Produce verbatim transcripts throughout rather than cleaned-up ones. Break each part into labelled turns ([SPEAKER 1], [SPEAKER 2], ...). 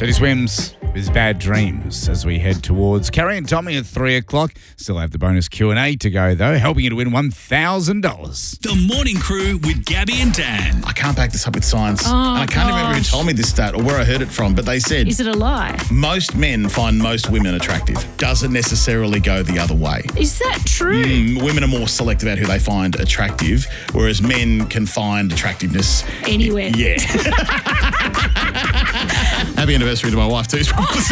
[SPEAKER 1] Dirty Swims with Bad Dreams as we head towards Carrie and Tommy at three o'clock. Still have the bonus Q and A to go, though, helping you to win one thousand dollars.
[SPEAKER 2] The Morning Crew with Gabby and Dan.
[SPEAKER 3] I can't back this up with science.
[SPEAKER 4] Oh,
[SPEAKER 3] and I can't
[SPEAKER 4] gosh.
[SPEAKER 3] remember who told me this stat or where I heard it from, but they said
[SPEAKER 4] Is it a lie?
[SPEAKER 3] most men find most women attractive. Doesn't necessarily go the other way.
[SPEAKER 4] Is that true?
[SPEAKER 3] Mm, women are more selective about who they find attractive, whereas men can find attractiveness
[SPEAKER 4] Anywhere.
[SPEAKER 3] Yeah. Happy anniversary to my wife too.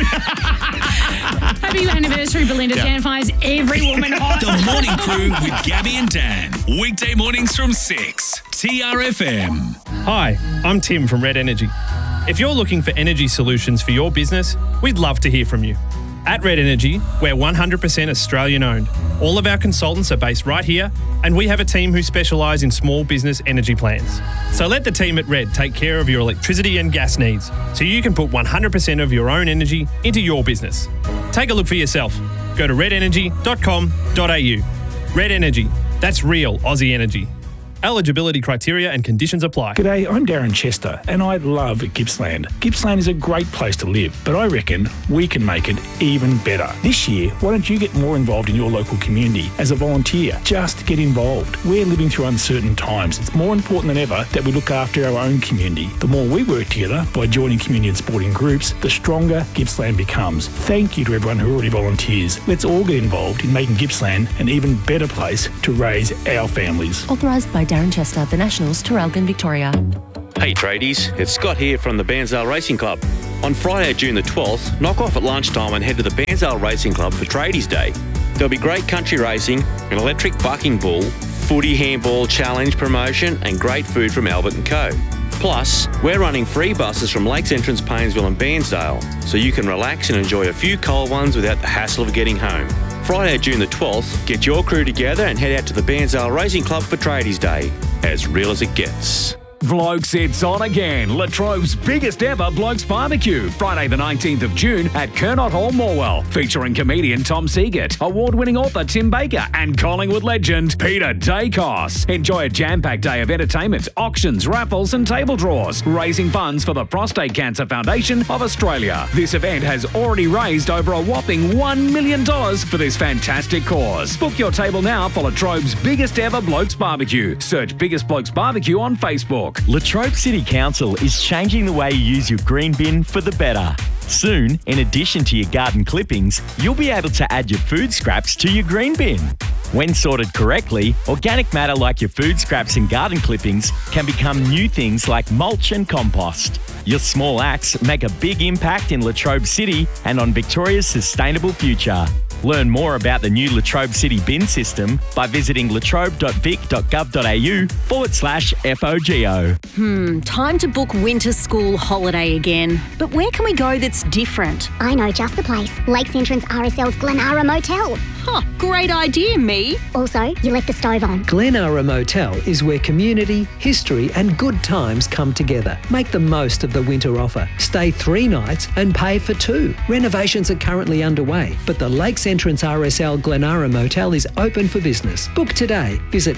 [SPEAKER 4] Happy anniversary, Belinda.
[SPEAKER 3] Yeah.
[SPEAKER 4] Dan finds every woman hot.
[SPEAKER 2] The Morning Crew with Gabby and Dan. Weekday mornings from six. T R F M.
[SPEAKER 5] Hi, I'm Tim from Red Energy. If you're looking for energy solutions for your business, we'd love to hear from you. At Red Energy, we're one hundred percent Australian owned. All of our consultants are based right here, and we have a team who specialise in small business energy plans. So let the team at Red take care of your electricity and gas needs, so you can put one hundred percent of your own energy into your business. Take a look for yourself. Go to red energy dot com dot a u. Red Energy, that's real Aussie energy. Eligibility criteria and conditions apply.
[SPEAKER 6] G'day, I'm Darren Chester and I love Gippsland. Gippsland is a great place to live, but I reckon we can make it even better. This year, why don't you get more involved in your local community as a volunteer? Just get involved. We're living through uncertain times. It's more important than ever that we look after our own community. The more we work together by joining community and sporting groups, the stronger Gippsland becomes. Thank you to everyone who already volunteers. Let's all get involved in making Gippsland an even better place to raise our families.
[SPEAKER 7] Authorised by Darren Chester, The Nationals, Terralgan, Victoria.
[SPEAKER 8] Hey tradies, it's Scott here from the Bairnsdale Racing Club. On Friday, June the twelfth, knock off at lunchtime and head to the Bairnsdale Racing Club for Tradies Day. There'll be great country racing, an electric bucking bull, footy handball challenge promotion and great food from Albert and Co. Plus, we're running free buses from Lakes Entrance, Paynesville and Bairnsdale, so you can relax and enjoy a few cold ones without the hassle of getting home. Friday, June the twelfth, get your crew together and head out to the Bairnsdale Racing Club for Tradies Day. As real as it gets.
[SPEAKER 9] Blokes, it's on again. Latrobe's biggest ever Blokes Barbecue. Friday the nineteenth of June at Kernot Hall, Morwell. Featuring comedian Tom Seagate, award-winning author Tim Baker and Collingwood legend Peter Dacos. Enjoy a jam-packed day of entertainment, auctions, raffles and table draws, raising funds for the Prostate Cancer Foundation of Australia. This event has already raised over a whopping one million dollars for this fantastic cause. Book your table now for Latrobe's biggest ever Blokes Barbecue. Search Biggest Blokes Barbecue on Facebook.
[SPEAKER 10] Latrobe City Council is changing the way you use your green bin for the better. Soon, in addition to your garden clippings, you'll be able to add your food scraps to your green bin. When sorted correctly, organic matter like your food scraps and garden clippings can become new things like mulch and compost. Your small acts make a big impact in Latrobe City and on Victoria's sustainable future. Learn more about the new Latrobe City bin system by visiting latrobe dot vic dot gov dot a u forward slash F O G O.
[SPEAKER 7] Hmm, time to book winter school holiday again. But where can we go that's different?
[SPEAKER 11] I know just the place. Lakes Entrance R S L's Glenara Motel.
[SPEAKER 7] Huh, great idea, me.
[SPEAKER 11] Also, you left the stove on.
[SPEAKER 12] Glenara Motel is where community, history and good times come together. Make the most of the winter offer. Stay three nights and pay for two. Renovations are currently underway, but the Lakes Entrance R S L Glenara Motel is open for business. Book today. Visit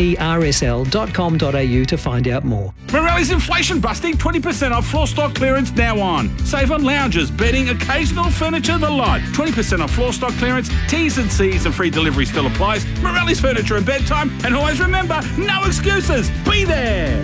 [SPEAKER 12] lersl dot com dot a u to find out more.
[SPEAKER 6] Morelli's inflation busting, twenty percent off floor stock clearance now on. Save on lounges, bedding, occasional furniture, the lot. twenty percent off floor stock clearance, T's and C's and free delivery still applies. Morelli's Furniture and Bedtime, and always remember, no excuses. Be there.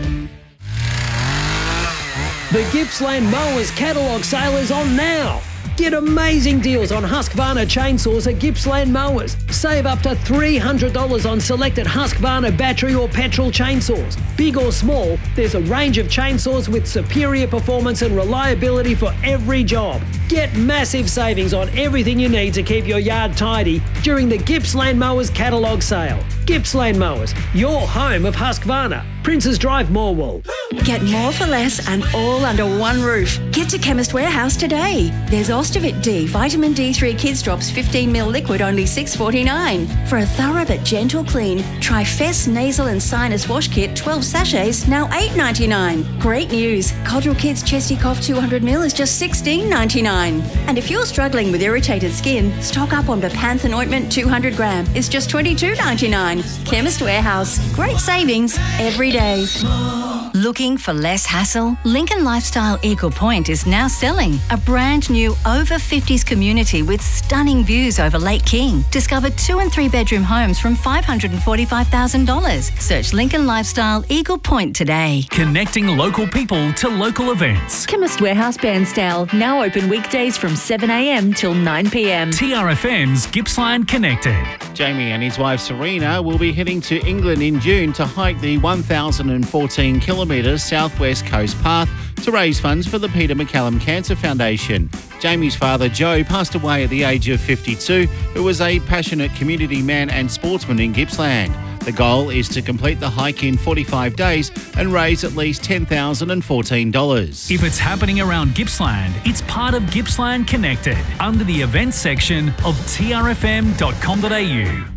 [SPEAKER 12] The Gippsland Mowers catalogue sale is on now. Get amazing deals on Husqvarna chainsaws at Gippsland Mowers. Save up to three hundred dollars on selected Husqvarna battery or petrol chainsaws. Big or small, there's a range of chainsaws with superior performance and reliability for every job. Get massive savings on everything you need to keep your yard tidy during the Gippsland Mowers catalogue sale. Gippsland Mowers, your home of Husqvarna. Princes Drive, Morwell.
[SPEAKER 13] Get more for less and all under one roof. Get to Chemist Warehouse today. There's Ostavit D, Vitamin D three Kids Drops fifteen milliliter liquid, only six forty-nine. For a thorough but gentle clean, try Fess Nasal and Sinus Wash Kit twelve sachets, now eight ninety-nine. Great news. Codral Kids Chesty Cough two hundred milliliters is just sixteen ninety-nine. And if you're struggling with irritated skin, stock up on Bepanthen Ointment two hundred gram. It's just twenty-two ninety-nine. Chemist Warehouse. Great savings every day. Looking for less hassle? Lincoln Lifestyle Eagle Point is now selling a brand new over fifties community with stunning views over Lake King. Discover two and three bedroom homes from five hundred forty-five thousand dollars. Search Lincoln Lifestyle Eagle Point today.
[SPEAKER 2] Connecting local people to local events.
[SPEAKER 14] Chemist Warehouse Bairnsdale, now open weekdays from seven a m till nine p m.
[SPEAKER 2] T R F M's Gippsland Connected.
[SPEAKER 15] Jamie and his wife Serena will be heading to England in June to hike the one thousand fourteen kilometre Southwest Coast Path to raise funds for the Peter MacCallum Cancer Foundation. Jamie's father Joe passed away at the age of fifty-two, who was a passionate community man and sportsman in Gippsland. The goal is to complete the hike in forty-five days and raise at least ten thousand fourteen dollars.
[SPEAKER 2] If it's happening around Gippsland, it's part of Gippsland Connected under the events section of T R F M dot com dot a u.